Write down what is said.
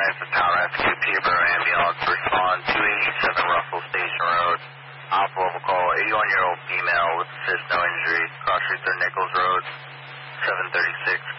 Francis Tower Rescue, Peterborough Ambulance, respond 287 Russell Station Road. Op level call, 81-year-old female with assist, no injuries, cross street through Nichols Road, 736.